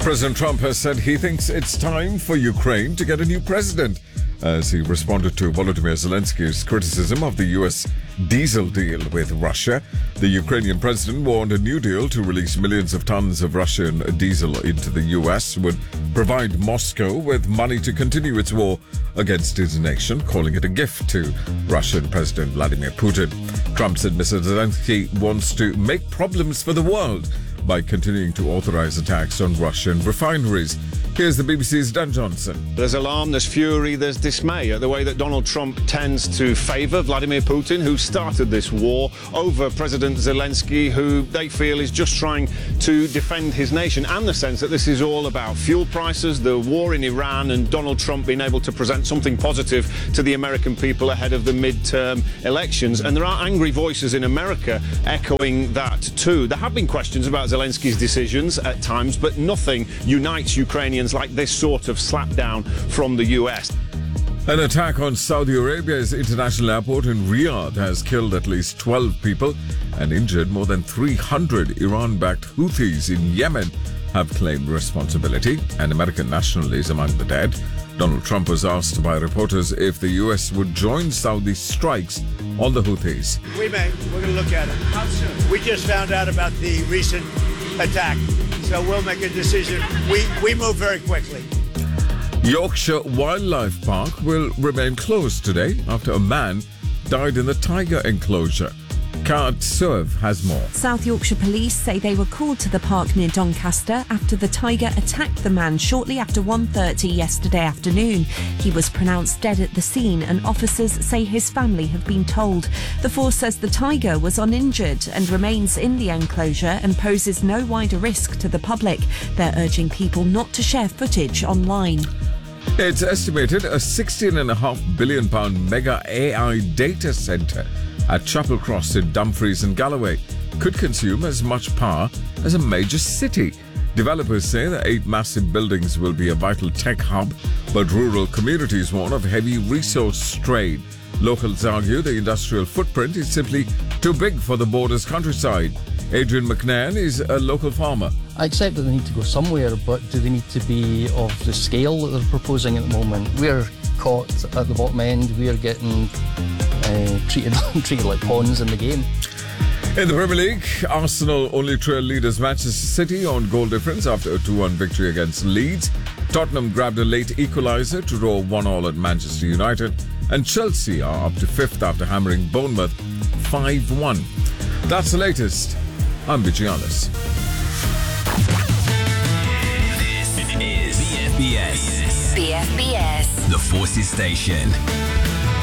President Trump has said he thinks it's time for Ukraine to get a new president as he responded to Volodymyr Zelensky's criticism of the U.S. diesel deal with Russia. The Ukrainian president warned a new deal to release millions of tons of Russian diesel into the U.S. would provide Moscow with money to continue its war against his nation, calling it a gift to Russian President Vladimir Putin. Trump said Mr. Zelensky wants to make problems for the world by continuing to authorize attacks on Russian refineries. Here's the BBC's Dan Johnson. There's alarm, there's fury, there's dismay at the way that Donald Trump tends to favour Vladimir Putin, who started this war, over President Zelensky, who they feel is just trying to defend his nation, and the sense that this is all about fuel prices, the war in Iran, and Donald Trump being able to present something positive to the American people ahead of the midterm elections. And there are angry voices in America echoing that too. There have been questions about Zelensky's decisions at times, but nothing unites Ukrainians like this sort of slapdown from the US. An attack on Saudi Arabia's international airport in Riyadh has killed at least 12 people and injured more than 300. Iran-backed Houthis in Yemen have claimed responsibility. An American national is among the dead. Donald Trump was asked by reporters if the US would join Saudi's strikes on the Houthis. We may. We're going to look at it. How soon? We just found out about the recent attack, so we'll make a decision. We move very quickly. Yorkshire Wildlife Park will remain closed today after a man died in the tiger enclosure. Kat Serve has more. South Yorkshire Police say they were called to the park near Doncaster after the tiger attacked the man shortly after 1:30 yesterday afternoon. He was pronounced dead at the scene and officers say his family have been told. The force says the tiger was uninjured and remains in the enclosure and poses no wider risk to the public. They're urging people not to share footage online. It's estimated a £16.5 billion mega AI data centre at Chapel Cross in Dumfries and Galloway could consume as much power as a major city. Developers say the 8 massive buildings will be a vital tech hub, but rural communities warn of heavy resource strain. Locals argue the industrial footprint is simply too big for the border's countryside. Adrian McNairn is a local farmer. I accept that they need to go somewhere, but do they need to be of the scale that they're proposing at the moment? We're caught at the bottom end. We're getting treated like pawns in the game. In the Premier League, Arsenal only trail leaders Manchester City on goal difference after a 2-1 victory against Leeds. Tottenham grabbed a late equaliser to draw 1-1 at Manchester United. And Chelsea are up to 5th after hammering Bournemouth 5-1. That's the latest. I'm Vijay Alice. This is BFBS. BFBS. The Forces Station.